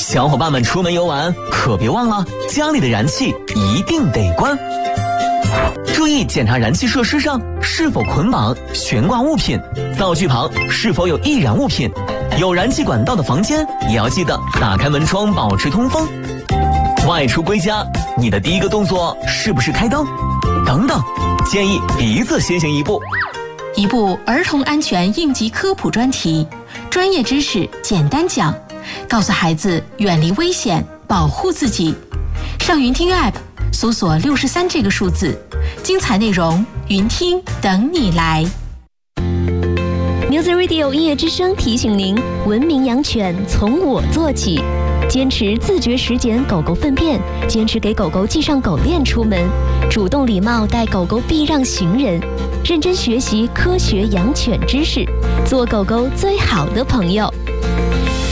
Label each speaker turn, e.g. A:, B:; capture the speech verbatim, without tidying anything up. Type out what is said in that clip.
A: 小伙伴们出门游玩可别忘了家里的燃气一定得关。注意检查燃气设施上是否捆绑悬挂物品，灶具旁是否有易燃物品，有燃气管道的房间也要记得打开门窗保持通风。外出归家，你的第一个动作是不是开灯？等等，建议鼻子先行一步。
B: 一部儿童安全应急科普专题，专业知识简单讲，告诉孩子远离危险，保护自己。上云听 App 搜索六十三这个数字，精彩内容云听等你来。
C: Music Radio 音乐之声提醒您：文明养犬从我做起，坚持自觉拾捡狗狗粪便，坚持给狗狗系上狗链出门，主动礼貌带狗狗避让行人，认真学习科学养犬知识，做狗狗最好的朋友。